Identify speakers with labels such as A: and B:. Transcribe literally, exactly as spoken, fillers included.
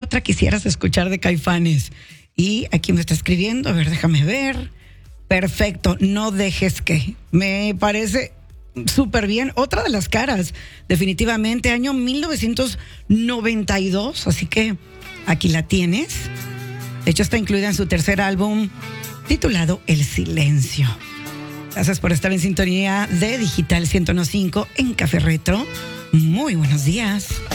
A: otra quisieras escuchar de Caifanes? Y aquí me está escribiendo, a ver, déjame ver. Perfecto, No dejes que. Me parece súper bien. Otra de las caras, definitivamente, año mil novecientos noventa y dos, así que aquí la tienes. De hecho, está incluida en su tercer álbum titulado El Silencio. Gracias por estar en sintonía de Digital ciento uno punto cinco en Café Retro. Muy buenos días.